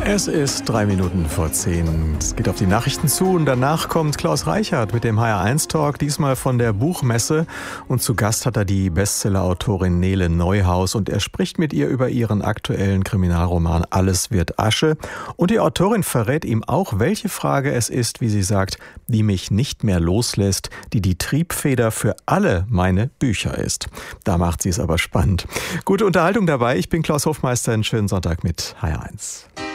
Es ist 3 Minuten vor 10. Es geht auf die Nachrichten zu und danach kommt Klaus Reichert mit dem HR1-Talk, diesmal von der Buchmesse. Und zu Gast hat er die Bestseller-Autorin Nele Neuhaus und er spricht mit ihr über ihren aktuellen Kriminalroman Alles wird Asche. Und die Autorin verrät ihm auch, welche Frage es ist, wie sie sagt, die mich nicht mehr loslässt, die die Triebfeder für alle meine Bücher ist. Da macht sie es aber spannend. Gute Unterhaltung dabei. Ich bin Klaus Hofmeister. Einen schönen Sonntag mit HR1.